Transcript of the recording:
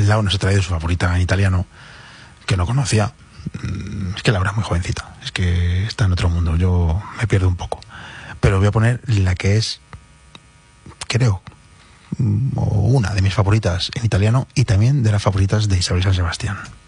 Lau nos ha traído su favorita en italiano, que no conocía. Es que Laura es muy jovencita, es que está en otro mundo, yo me pierdo un poco. Pero voy a poner la que es, creo, una de mis favoritas en italiano y también de las favoritas de Isabel San Sebastián.